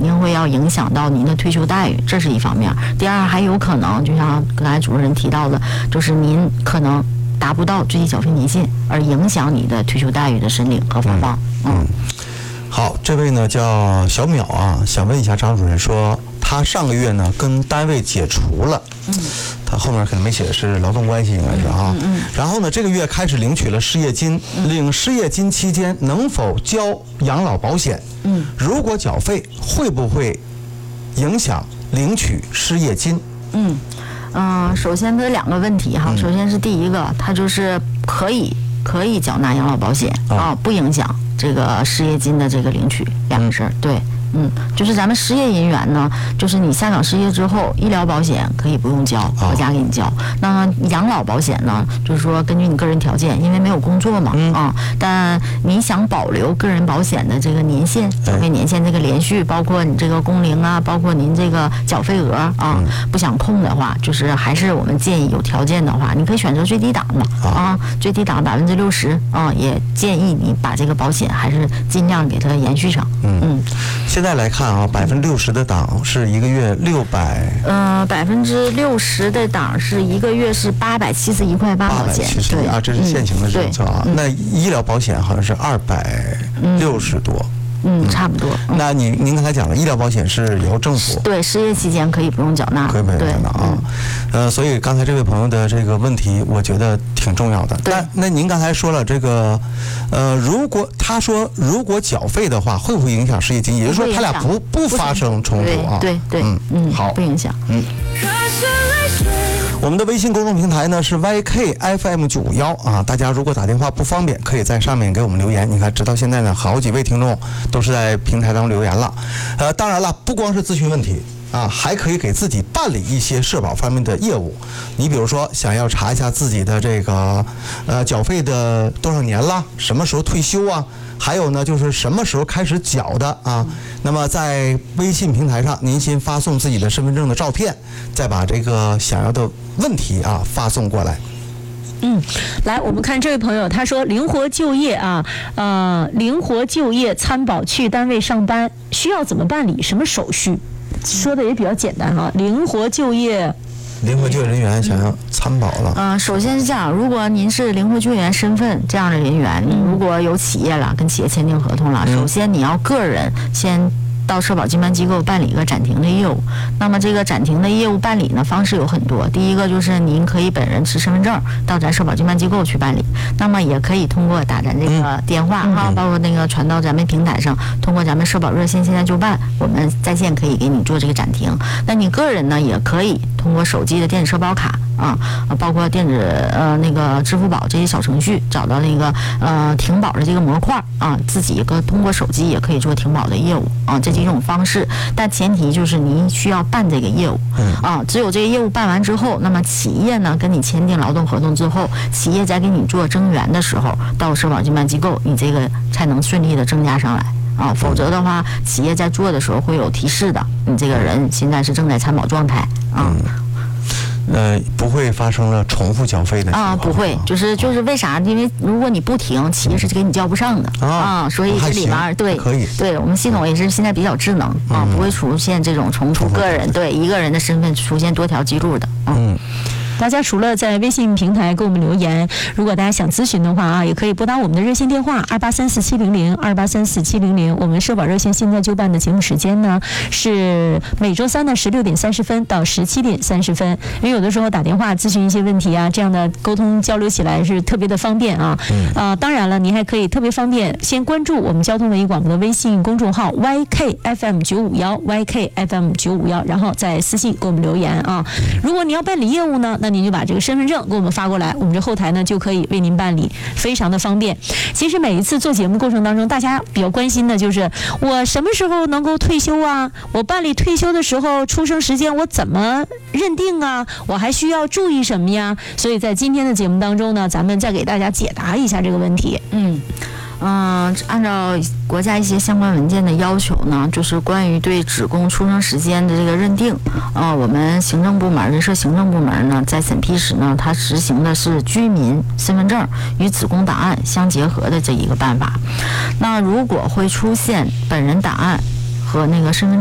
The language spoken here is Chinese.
定会要影响到您的退休待遇，这是一方面。第二，还有可能就像刚才主持人提到的，就是您可能达不到最低缴费年限，而影响你的退休待遇的申领和发放。 好，这位呢叫小淼啊，想问一下张主任说，他上个月呢跟单位解除了，他后面可能没写的是劳动关系，应该是啊。然后呢，这个月开始领取了失业金，领失业金期间能否交养老保险？如果缴费，会不会影响领取失业金？ 首先这两个问题哈，首先是第一个，它就是可以缴纳养老保险不影响这个失业金的这个领取，两个事儿，对。就是咱们失业人员呢，就是你下岗失业之后，医疗保险可以不用交，国家给你交。那么养老保险呢，就是说根据你个人条件，因为没有工作嘛，但你想保留个人保险的这个年限，缴费年限这个连续，包括你这个工龄啊，包括您这个缴费额不想空的话，就是还是我们建议有条件的话，你可以选择最低档嘛，最低档60%也建议你把这个保险还是尽量给它延续上。 现在来看啊，60%的档是一个月 60%的档是一个月是871块8毛钱。 871啊，这是现行的政策啊。那医疗保险好像是260多。 差不多。 那您刚才讲了，医疗保险是由政府对失业期间可以不用缴纳， 可以不用缴纳啊。所以刚才这位朋友的这个问题，我觉得挺重要的。那您刚才说了这个，如果缴费的话，会不会影响失业金？也就是说，他俩不发生冲突啊？ 对， 好， 不影响。 我们的微信公众平台呢是 YKFM951啊，大家如果打电话不方便，可以在上面给我们留言。你看，直到现在呢，好几位听众都是在平台当中留言了。当然了，不光是咨询问题啊，还可以给自己办理一些社保方面的业务。你比如说，想要查一下自己的这个缴费的多少年了，什么时候退休啊？还有呢，就是什么时候开始缴的啊？那么在微信平台上，您先发送自己的身份证的照片，再把这个想要的问题发送过来。 来，我们看这位朋友，他说灵活就业灵活就业参保去单位上班需要怎么办理？什么手续？说的也比较简单啊，灵活就业人员想要参保了。 首先是这样，如果您是灵活就业员身份这样的人员，你如果有企业了，跟企业签订合同了，首先你要个人先到社保经办机构办理一个暂停的业务。那么这个暂停的业务办理呢，方式有很多。第一个就是您可以本人持身份证到咱社保经办机构去办理，那么也可以通过打咱这个电话包括那个传到咱们平台上，通过咱们社保热线现在就办，我们在线可以给你做这个暂停。那你个人呢，也可以通过手机的电子社保卡包括电子那个支付宝这些小程序，找到那个停保的这个模块自己通过手机也可以做停保的业务这几种方式。但前提就是您需要办这个业务只有这个业务办完之后，那么企业呢跟你签订劳动合同之后，企业在给你做增援的时候，到社保经办机构，你这个才能顺利的增加上来否则的话，企业在做的时候会有提示的，你这个人现在是正在参保状态不会发生了重复缴费的情况不会，就是为啥？因为如果你不停，企业是给你交不上的所以这里面对我们系统也是现在比较智能不会出现这种重复个人一个人的身份出现多条记录的大家除了在微信平台给我们留言，如果大家想咨询的话也可以拨打我们的热线电话28347002834700。我们社保热线现在就办的节目时间呢是每周三的16点30分到17点30分。因为有的时候打电话咨询一些问题这样的沟通交流起来是特别的方便当然了，您还可以特别方便先关注我们交通文艺广播的微信公众号 YKFM951，然后再私信给我们留言如果你要办理业务呢，那您就把这个身份证给我们发过来，我们这后台呢就可以为您办理，非常的方便。其实每一次做节目过程当中，大家比较关心的就是我什么时候能够退休我办理退休的时候出生时间我怎么认定我还需要注意什么呀？所以在今天的节目当中呢，咱们再给大家解答一下这个问题。 按照国家一些相关文件的要求呢，就是关于对职工出生时间的这个认定我们行政部门人社行政部门呢，在审批时呢，它实行的是居民身份证与职工档案相结合的这一个办法。那如果会出现本人档案和那个身份证